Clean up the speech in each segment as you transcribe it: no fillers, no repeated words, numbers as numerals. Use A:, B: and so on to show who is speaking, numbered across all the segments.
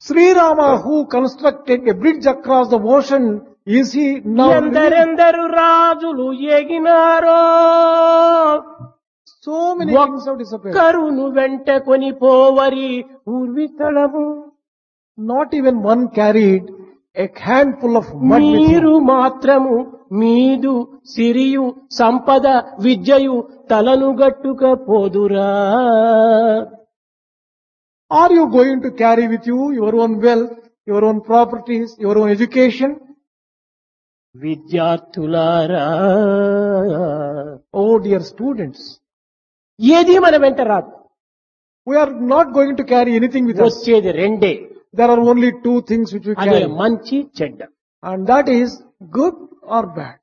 A: Sri Rama, who constructed a bridge across the ocean, is he now living?
B: ఎందరెందరు రాజులు ఎగినారో
A: So many kings have disappeared.
B: కరును వెంట కొని పోవరి ఊర్వితళము.
A: Not even one carried a handful of mud with him.
B: మీరు మాత్రము మీదు సిరియు సంపద విద్యయు తలను గట్టుక పోదురా.
A: Are you going to carry with you your own wealth, your own properties, your own education?
B: విద్యార్థులారా,
A: Oh dear students,
B: ఏది మన వెంట రాదు.
A: we are not going to carry anything with us.
B: వచ్చేది రెండే,
A: There are only two things which we
B: అదే
A: carry,
B: మంచి చెడ్డ.
A: and that is good or bad.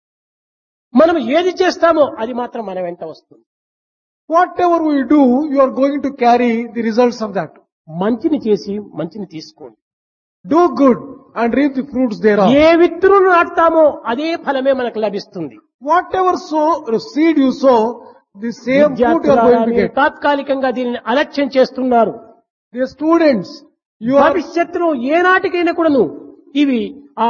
B: మనం ఏది చేస్తామో అది మాత్రం మన వెంట వస్తుంది.
A: Whatever we do, you are going to carry the results of that.
B: మంచిని చేసి మంచిని తీసుకోండి.
A: Do good and reap the fruits thereof.
B: ఏ విత్తులను నాటుతామో అదే ఫలమే మనకు లభిస్తుంది.
A: Whatever seed you sow, the same fruit you are
B: విద్యార్థులారా,
A: going to
B: మీరు
A: get.
B: తాత్కాలికంగా దీనిని అలక్ష్యం చేస్తున్నారు.
A: Dear students, you are
B: భవిష్యత్తులో ఏనాటికైనా కూడాను ఇవి ఆ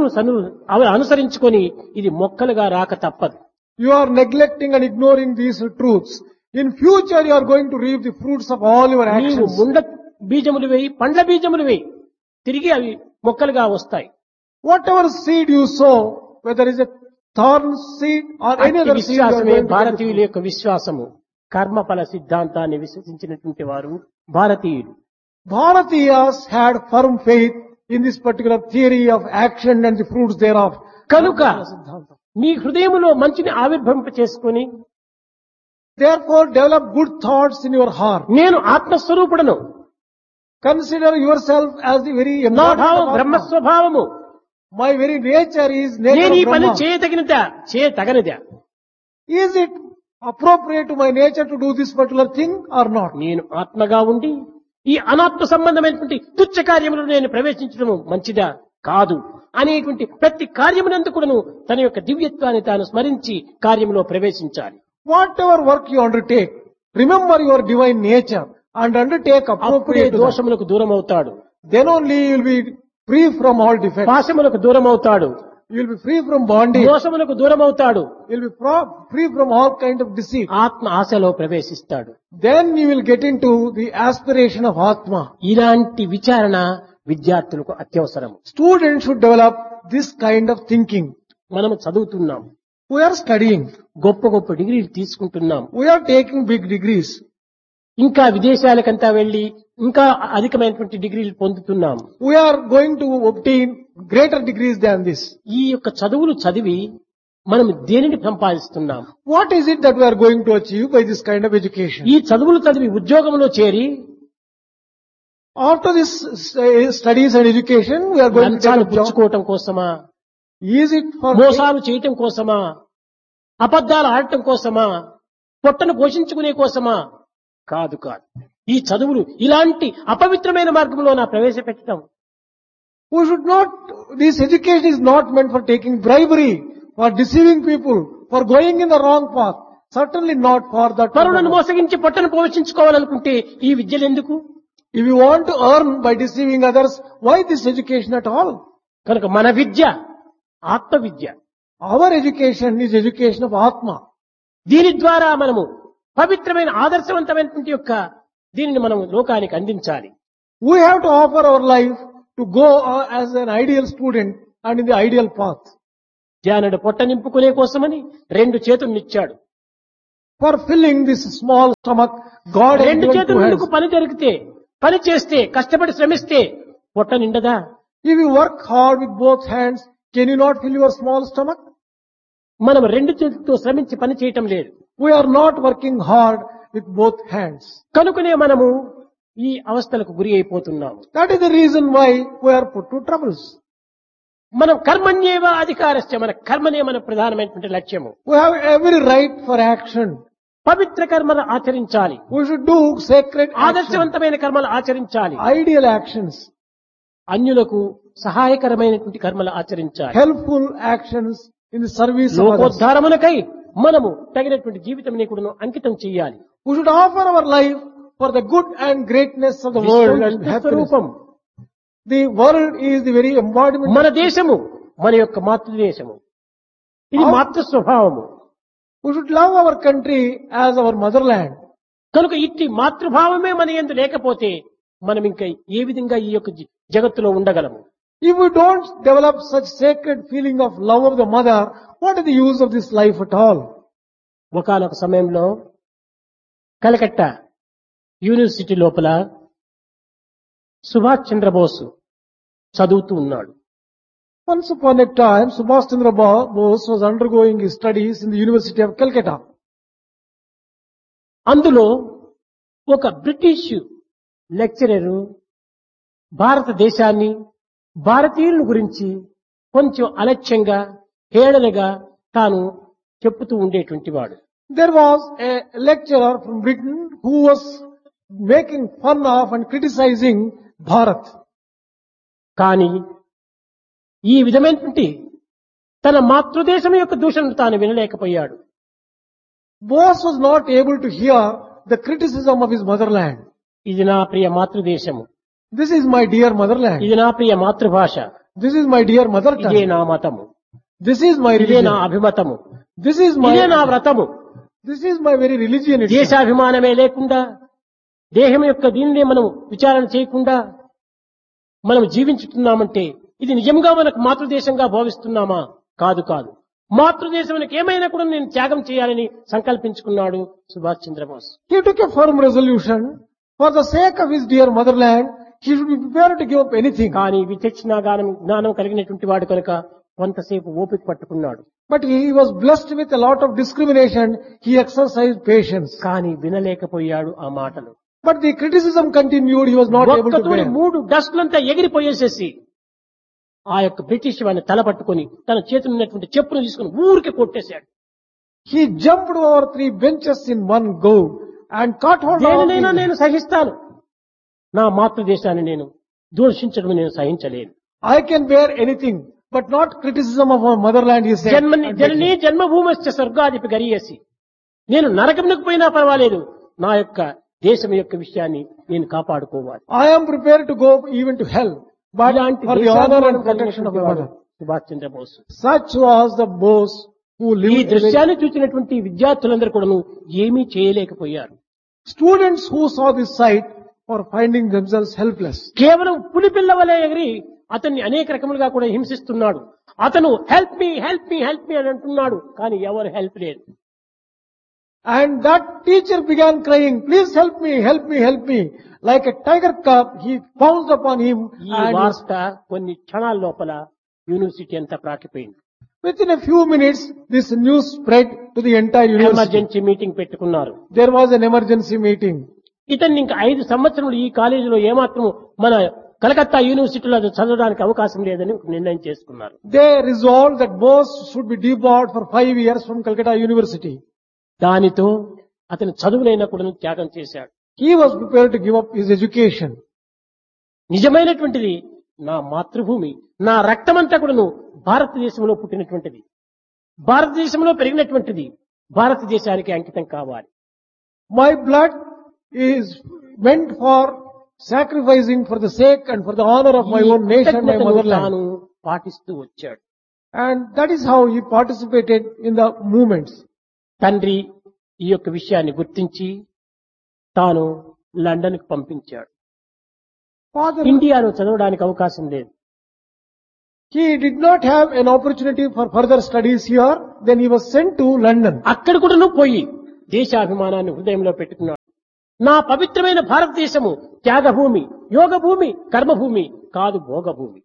B: అవి అనుసరించుకొని ఇది మొక్కలుగా రాక తప్పదు.
A: neglecting and ignoring these truths. In future, you are going to reap the fruits of all your
B: నీవు
A: actions.
B: ముండ బీజములు వేయి, పండ్ల బీజములు వేయి, తిరిగి అవి మొక్కలుగా వస్తాయి.
A: Whatever seed you sow, whether it's a thorn seed or any
B: అట్టి
A: other seed, you are
B: విశ్వాసమే
A: going to get
B: భారతీయుల
A: the
B: యొక్క విశ్వాసము. కర్మఫల సిద్ధాంతాన్ని విశ్వసించినటువంటి వారు భారతీయులు.
A: Bharatiyas had firm faith in this particular theory of action and the fruits thereof.
B: కనుక మీ హృదయములో మంచిని ఆవిర్భవింప చేసుకుని,
A: Therefore, develop good thoughts in your heart.
B: నేను ఆత్మస్వరూపుడను,
A: Consider yourself as the very
B: నా
A: embodiment
B: భావం
A: of Atma.
B: బ్రహ్మస్వభావము,
A: My very nature is nature
B: నేను ఈ
A: of
B: పని
A: Brahma.
B: చేయతగనిదా,
A: Is it appropriate to my nature to do this particular thing or not?
B: నేను ఆత్మగా ఉండి ఈ అనాత్మ సంబంధమైనటువంటి తుచ్చ కార్యములను నేను ప్రవేశించడం మంచిదా కాదు అనేటువంటి ప్రతి కార్యమునందు కూడాను తన యొక్క దివ్యత్వాన్ని తాను స్మరించి కార్యములో ప్రవేశించాలి.
A: Whatever work you undertake, remember your divine nature and undertake
B: అప్పుడే
A: appropriate to that.
B: దోషములకు దూరం అవుతాడు,
A: Then only you will be free from all defects.
B: పాశములకు దూరం అవుతాడు,
A: You will be free from bondage.
B: మోసములకు దూరం అవుతాడు,
A: You will be free from all kind of deceit.
B: ఆత్మ ఆశలో ప్రవేశిస్తాడు.
A: Then you will get into the aspiration of Atma.
B: ఇలాంటి విచారణ విద్యార్థులకు అత్యవసరం.
A: Students should develop this kind of thinking.
B: మనము చదువుతున్నాం,
A: We are studying.
B: గొప్ప గొప్ప డిగ్రీలు తీసుకుంటున్నాం,
A: We are taking big degrees.
B: ఇంకా విదేశాలకంతా వెళ్లి ఇంకా అధికమైనటువంటి డిగ్రీలు పొందుతున్నాం.
A: We are going to obtain greater degrees than this.
B: ఈ యొక్క చదువులు చదివి మనం దేనిని సంపాదిస్తున్నాం?
A: What is it that we are going to achieve by this kind of education?
B: ఈ చదువులు చదివి ఉద్యోగంలో చేరి
A: After this studies and education, we are going to
B: లంచాలు
A: get a job.
B: పుచ్చుకోవటం కోసమా,
A: Is it for
B: మోసాలు చేయటం కోసమా, అబద్ధాలు ఆడటం కోసమా, పొట్టను పోషించుకునే కోసమా? కాదు కాదు. ఈ చదువులు ఇలాంటి అపవిత్రమైన మార్గంలో నా ప్రవేశపెట్టడం.
A: we should not, this education is not meant for taking bribery, for deceiving people, for going in the wrong path. Certainly not for that.
B: పరులను మోసగించి పొట్టను పోషించుకోవాలనుకుంటే ఈ విద్యలు ఎందుకు?
A: If you want to earn by deceiving others, why this education at all?
B: కనుక మన విద్య ఆత్మ విద్య.
A: Our education is education of Atma.
B: దీని ద్వారా మనము పవిత్రమైన ఆదర్శవంతమైనటువంటి యొక్క దీనిని మనం లోకానికి అందించాలి.
A: We have to offer our life to go as an ideal student and in the ideal path.
B: ధ్యానుడు పొట్ట నింపుకునే కోసమని 2 చేతులనిచ్చాడు.
A: For filling this small stomach, God has
B: 2
A: given 2
B: చేతులు
A: hands.
B: ఎందుకు పని జరిగితే, పని చేస్తే, కష్టపడి శ్రమిస్తే పొట్ట నిండదా?
A: If you work hard with both hands, can you not fill your small stomach?
B: మనం 2 చేతులతో శ్రమించి పని చేయటం లేదు.
A: We are not working hard with both hands.
B: కనుకనే మనము ఈ అవస్థలకు గురి అయిపోతున్నాము.
A: That is the reason why we are put to troubles.
B: మనం కర్మణ్యేవ అధికారస్య, మన కర్మనే మన ప్రధానమైనటువంటి లక్ష్యము.
A: We have every right for action.
B: పవిత్ర కర్మలు ఆచరించాలి,
A: We should do sacred actions,
B: ఆదర్శవంతమైన కర్మలు ఆచరించాలి,
A: ideal actions,
B: అన్యులకు సహాయకరమైనటువంటి కర్మలు ఆచరించాలి.
A: helpful actions in the service of others.
B: లోకోద్ధారమునకై మనము తగినటువంటి జీవితం కూడా అంకితం చేయాలి.
A: We should offer our life for the good and greatness of the world and happiness.
B: స్వరూపం
A: The world is the very embodiment.
B: మన దేశము మన యొక్క మాతృదేశము. ఇది మాతృ స్వభావము.
A: We should love our country as our motherland.
B: కనుక ఇట్టి మాతృభావమే మన యందు లేకపోతే మనం ఇంకా ఏ విధంగా ఈ యొక్క జగత్తులో ఉండగలము?
A: If we don't develop such sacred feeling of love of the mother, what is the use of this life at all?
B: ఒకానొక సమయంలో కలకత్తా యూనివర్సిటీ లోపల సుభాష్ చంద్రబోస్ చదువుతూ ఉన్నాడు.
A: Once upon a time, Subhash Chandra Bose was undergoing his studies in the University of Calcutta.
B: అందులో ఒక British lecturer భారతదేశాన్ని భారతీయుల గురించి కొంచెం అలక్ష్యంగా హేళనగా తాను చెప్పుతూ ఉండేటువంటి వాడు.
A: There was a lecturer from Britain who was making fun of and criticizing Bharat.
B: కానీ ఈ విధమైనటువంటి తన మాతృదేశం యొక్క దూషణను తాను వినలేకపోయాడు.
A: Bose was not able to hear the criticism of his motherland.
B: ఇది నా ప్రియ మాతృదేశము,
A: This is my dear motherland.
B: ఇది నా ప్రియ మాతృభాష,
A: This is my dear mother
B: ఇదే
A: tongue.
B: నా మతము,
A: This is my
B: ఇదే నా
A: religion.
B: అభిమతము,
A: This is
B: ఇదే నా
A: my
B: వ్రతము.
A: this is my very religion itself.
B: దేశాభిమానమే లేకుండా దేహం యొక్క దీనినే మనం విచారణ చేయకుండా మనం జీవించుతున్నామంటే ఇది నిజంగా మనకు మాతృదేశంగా భావిస్తున్నామా? కాదు కాదు. మాతృదేశంకి ఏమైనా కూడా నేను త్యాగం చేయాలని సంకల్పించుకున్నాడు Subhash Chandrabose.
A: He took a firm resolution for the sake of his dear motherland. He should be prepared to give up anything.
B: కానీ విచక్షణ జ్ఞానం కలిగినటువంటి వాడు కనుక కొంతసేపు ఓపిక పట్టుకున్నాడు.
A: But he was blessed with a lot of discrimination. He exercised patience.
B: కానీ వినలేకపోయాడు ఆ మాటలు.
A: But the criticism continued. He was not able to
B: ఒక్కతోని
A: bear.
B: 3 డస్ట్లంతా ఎగిరిపోయేసేసి ఆ యొక్క బ్రిటిష్ వాడిని తల పట్టుకొని తన చేతులు ఉన్నటువంటి చెప్పును తీసుకుని ఊరికి కొట్టేశాడు.
A: He jumped over 3 benches in one go and caught hold of
B: దేనినైనా
A: him.
B: నేను సహిస్తాను, నా మాతృదేశాన్ని నేను దూషించడం నేను సహించలేను.
A: I can bear anything, but not criticism of our motherland, he said.
B: జననీ జన్మభూమశ్చ స్వర్గాధిపి గరీయసి, నేను నరకమునకు పోయినా పర్వాలేదు, నా యొక్క దేశం యొక్క విషయాన్ని నేను కాపాడుకోవాలి.
A: I am prepared to go even to hell, but
B: ఇలాంటి
A: for the honor and protection of my mother.
B: Subhash Chandrabose.
A: Such was the Bose who
B: ఈ
A: lived.
B: దృశ్యాన్ని చూసినటువంటి విద్యార్థులందరూ కూడాను ఏమీ చేయలేకపోయారు.
A: Students who saw this sight were finding themselves helpless.
B: కేవలం పులిపిల్ల వలె ఎగిరి అతన్ని అనేక రకములుగా కూడా హింసిస్తున్నాడు. అతను help me help me help me అని అంటున్నాడు, కానీ ఎవరు హెల్ప్ లేదు.
A: And that teacher began crying, please help me, help me, help me. Like a tiger cub, he pounced upon him
B: ఈ
A: and
B: వార్త కొన్ని క్షణాల లోపల యూనివర్సిటీ అంతా ప్రాకిపోయింది.
A: within a few minutes this news spread to the entire university.
B: Emergency meeting పెట్టుకున్నారు.
A: There was an emergency meeting.
B: ఇతన్ని ఇంకా 5 సంవత్సరములు ఈ కాలేజీలో ఏమాత్రం మన కలకత్తా యూనివర్సిటీలో చదవడానికి అవకాశం లేదని ఒక నిర్ణయం చేసుకున్నారు.
A: They resolved that Bose should be debarred for 5 years from Calcutta University.
B: దానితో అతను చదువునైనా కూడా త్యాగం చేశాడు.
A: He was prepared to give up his education.
B: నిజమైనటువంటిది నా మాతృభూమి, నా రక్తమంతా కూడాను భారతదేశంలో పుట్టినటువంటిది, భారతదేశంలో పెరిగినటువంటిది, భారతదేశానికి అంకితం కావాలి.
A: My blood is meant for sacrificing for the sake and for the honor of my own nation, my
B: తాను
A: motherland.
B: పాటిస్తూ వచ్చాడు.
A: And that is how he participated in the movements.
B: తండ్రి ఈ యొక్క విషయాన్ని గుర్తించి తాను లండన్ కు పంపించాడు.
A: Father,
B: ఇండియాలో చదవడానికి అవకాశం లేదు.
A: he did not have an opportunity for further studies here. Then he was sent to London.
B: అక్కడ కూడా పోయి దేశాభిమానాన్ని హృదయంలో పెట్టుకున్నాడు. నా పవిత్రమైన భారతదేశము త్యాగభూమి, యోగభూమి, కర్మభూమి కాదు భోగభూమి.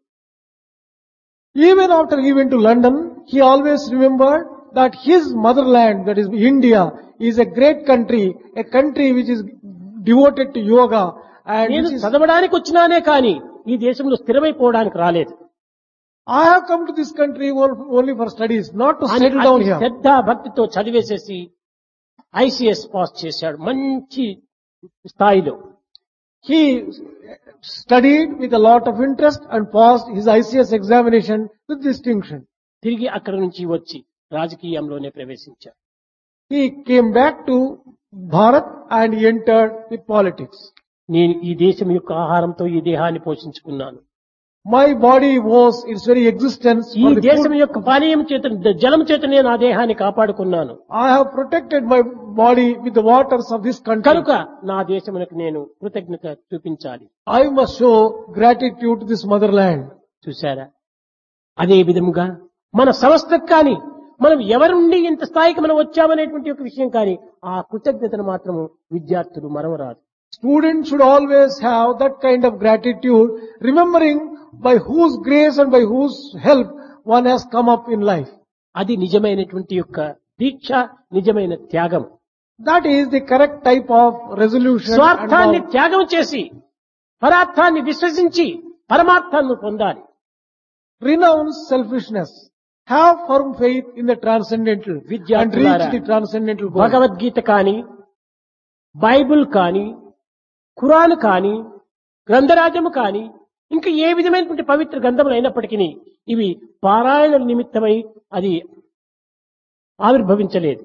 A: Even after he went to London, he always remembered that his motherland, that is India, is a great country, a country which is devoted to yoga and
B: నేను
A: which is,
B: చదవడానికి వచ్చినానే కానీ ఈ దేశంలో స్థిరమైపోవడానికి రాలేదు.
A: I have come to this country only for studies, not to
B: అని
A: settle down
B: అతి
A: here.
B: శ్రద్ధ భక్తితో చదివేసేసి ICS pass చేశాడు మంచి స్థాయిలో.
A: He studied with a lot of interest and passed his ICS examination with distinction.
B: తిరిగి అక్కడ నుంచి వచ్చి రాజకీయంలోనే ప్రవేశించాడు.
A: He came back to Bharat and he entered the politics.
B: నేను ఈ దేశం యొక్క ఆహారంతో ఈ దేహాన్ని పోషించుకున్నాను.
A: My body owes its very existence
B: ఈ
A: for the
B: దేశం
A: food.
B: యొక్క పానీయం చేత జలం చేతనే నా దేహాన్ని కాపాడుకున్నాను.
A: I have protected my body with the waters of this country.
B: కనుక నా దేశమునకు నేను కృతజ్ఞత చూపించాలి.
A: I must show gratitude to this motherland.
B: చూశారా? అదే విధముగా మన సంస్థకు కానీ మనం ఎవరి నుండి ఇంత స్థాయికి మనం వచ్చామనేటువంటి ఒక విషయం కానీ ఆ కృతజ్ఞతను మాత్రము విద్యార్థులు మరవరాదు.
A: Students should always have that kind of gratitude, remembering by whose grace and by whose help one has come up in life.
B: అది నిజమైనటువంటి యొక్క దీక్ష, నిజమైన త్యాగం.
A: That is the correct type of resolution.
B: స్వార్థాన్ని
A: And
B: త్యాగం చేసి పరార్థాన్ని విశ్వసించి పరమార్థాన్ని పొందాలి.
A: renounce selfishness. Have firm faith in the transcendental and reach
B: విద్యార్థులారా,
A: the transcendental goal.
B: భగవద్గీత కాని, బైబిల్ కాని, ఖురాన్ కాని, గ్రంథరాజము కాని, ఇంకా ఏ విధమైనటువంటి పవిత్ర గ్రంథములు అయినప్పటికీ ఇవి పారాయణ నిమిత్తమై అది ఆవిర్భవించలేదు.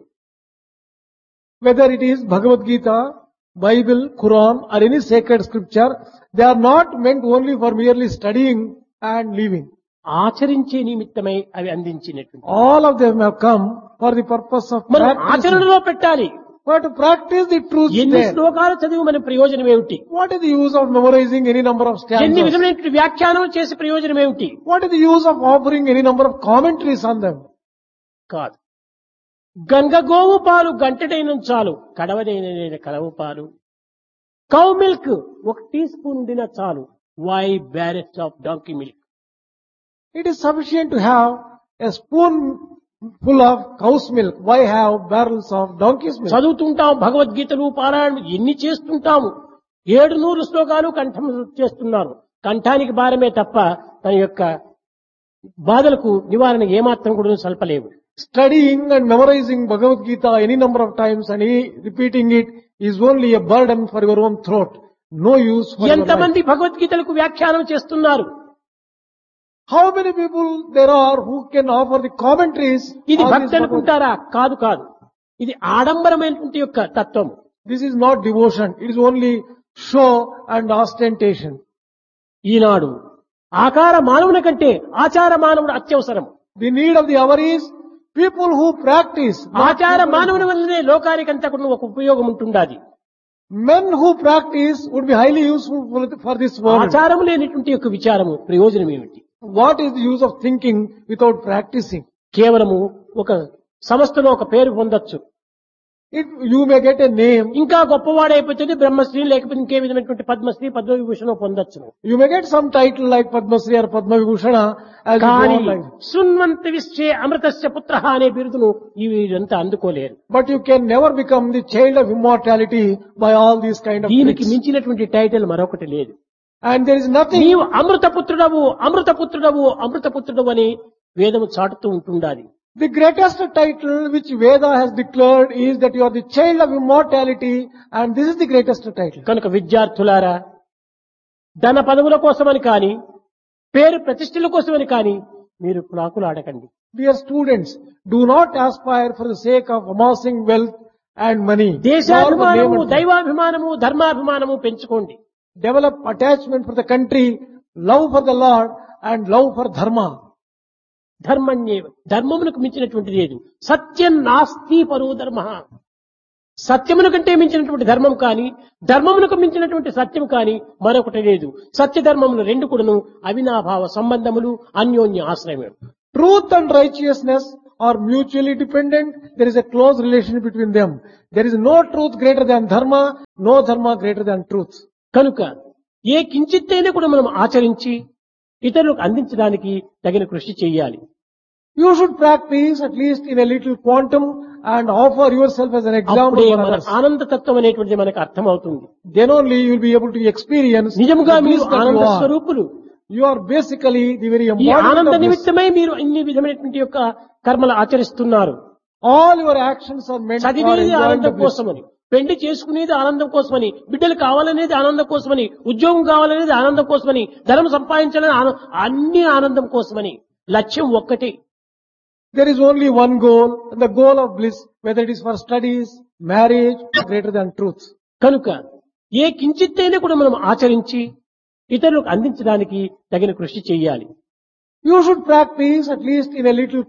A: Whether it is Bhagavad Gita, Bible, Quran or any sacred scripture, they are not meant only for merely studying and leaving.
B: ఆచరించే నిమిత్తమై అవి అందించినటువంటి
A: All of them have come for the purpose of
B: మనం
A: practicing.
B: ఆచరణలో పెట్టాలి.
A: But to practice the truth
B: ఎన్ని
A: there.
B: శ్లోకాలు చదివి మన ప్రయోజనం ఏమిటి?
A: What is the use of memorizing any number of
B: ఎన్ని
A: stanzas?
B: విధమైనటువంటి వ్యాఖ్యానం చేసే ప్రయోజనం ఏమిటి?
A: What is the use of offering any number of commentaries on them?
B: కాదు. గంగ గోవు పాలు గంటడైన చాలు, కడవదైన కలవు పాలు. కౌ మిల్క్ ఒక టీ స్పూన్ ఉండిన చాలు, why బ్యారెస్ట్ of donkey milk.
A: It is sufficient to have a spoon full of cow's milk. Why have barrels of donkey's milk?
B: చదువుతుంటాం భగవద్గీతలు పారాయణ ఎన్ని చేస్తుంటాము. 700 శ్లోకాలు కంఠం చేస్తున్నారు. కంఠానికి భారమే తప్ప తన యొక్క బాధలకు నివారణ ఏమాత్రం కూడా సల్పలేవు.
A: Studying and memorizing Bhagavad Gita any number of times and repeating it is only a burden for your own throat. No use for your life.
B: ఎంతమంది భగవద్గీతలకు వ్యాఖ్యానం చేస్తున్నారు?
A: How many people there are who can offer the commentaries?
B: ఇది
A: on this
B: భక్తి
A: Bhagavad-
B: అనుకుంటారా? కాదు కాదు. ఇది ఆడంబరమైనటువంటి యొక్క తత్వం.
A: This is not devotion. It is only show and ostentation.
B: ఈనాడు ఆకార మానవుని కంటే ఆచార మానవుడు అత్యవసరం.
A: The need of the hour is people who practice. not
B: ఆచార
A: people-
B: మానవుని వల్లనే లోకానికంతా కూడా ఒక ఉపయోగం ఉంటుండాది.
A: Men who practice would be highly useful for this world.
B: ఆచారం లేనటువంటి యొక్క విచారము ప్రయోజనం ఏమిటి?
A: What is the use of thinking without practicing?
B: కేవలము ఒక సంస్థలో ఒక పేరు పొందొచ్చు.
A: If you may get a name,
B: ఇంకా గొప్పవాడైపోతుంది బ్రహ్మశ్రీ, లేకపోతే ఇంకే విధమైనటువంటి పద్మశ్రీ, పద్మవిభూషణం పొందొచ్చును.
A: you may get some title like Padma Shri or Padma Vibhushana as you go
B: కానీ
A: on life.
B: శృణ్వంత విశ్వే అమృతస్య పుత్రః అనే బిరుదును వీరంతా అందుకోలేరు.
A: But you can never become the child of immortality by all these kind of
B: దీనికి
A: tricks.
B: మించినటువంటి title మరొకటి లేదు.
A: And there is nothing.
B: నీవు అమృతపుత్రుడవు, అమృతపుత్రుడవు, అమృతపుత్రుడవు అని వేదము చాటుతూ ఉంటుండాలి.
A: The greatest title which Veda has declared is that you are the child of immortality, and this is the greatest title.
B: కనుక విద్యార్థులారా, ధన పదవుల కోసమని కానీ, పేరు ప్రతిష్టల కోసమని కానీ మీరు ప్రాకులాడకండి.
A: Dear students, do not aspire for the sake of amassing wealth and money. nor the name
B: దేశాభిమానము,
A: and fame.
B: దైవాభిమానము, ధర్మాభిమానము పెంచుకోండి.
A: Develop attachment for the country, love for the Lord, and love for dharma.
B: ధర్మణ్యే ధర్మమునకు మించినటువంటి లేదు. సత్యం నాస్తి పరో ధర్మ. సత్యమును కంటే మించినటువంటి ధర్మం కానీ, ధర్మమునకు మించినటువంటి సత్యం కానీ మరొకటి లేదు. సత్య ధర్మములు రెండు కూడాను అవినాభావ సంబంధములు, అన్యోన్య ఆశ్రయములు.
A: Truth and righteousness are mutually dependent. There is a close relation between them. There is no truth greater than dharma, no dharma greater than truth.
B: కనుక ఏ కించిత్తైనా కూడా మనం ఆచరించి ఇతరులకు అందించడానికి తగిన కృషి చేయాలి.
A: You should practice at least in a little quantum and offer yourself as an example
B: అప్పుడే
A: for
B: మన
A: others.
B: ఆనంద తత్వం అనేటువంటిది మనకు అర్థమవుతుంది.
A: Then only you will be able to experience
B: నిజముగా
A: the
B: మీరు
A: bliss that
B: ఆనంద
A: you are.
B: స్వరూపులు.
A: You are basically the very
B: ఈ
A: embodiment
B: ఆనంద
A: of bliss.
B: నిమిత్తమై మీరు ఇన్ని విధమైనటువంటి యొక్క కర్మలు ఆచరిస్తున్నారు.
A: All your actions are meant for
B: చదివేది
A: enjoying the
B: ఆనందం
A: bliss.
B: కోసమని, పెళ్లి చేసుకునేది ఆనందం కోసమని, బిడ్డలు కావాలనేది ఆనందం కోసమని, ఉద్యోగం కావాలనేది ఆనందం కోసమని, ధనం సంపాదించాలని అన్ని ఆనందం కోసమని. లక్ష్యం ఒక్కటే.
A: There is only one goal, and the goal of bliss, whether it is for studies, marriage, greater than truth.
B: కనుక ఏ కించిత్తైనా కూడా మనం ఆచరించి ఇతరులకు అందించడానికి తగిన కృషి చేయాలి.
A: You should practice at least in a little